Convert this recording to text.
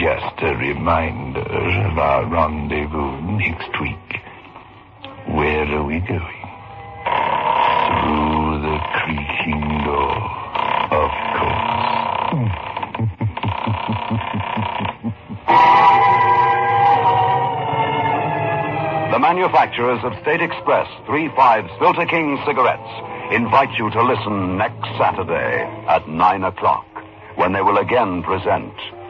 Just a reminder of our rendezvous next week. Where are we going? Through the creaking door, of course. The manufacturers of State Express 3/5 Filter King cigarettes invite you to listen next Saturday at 9 o'clock, when they will again present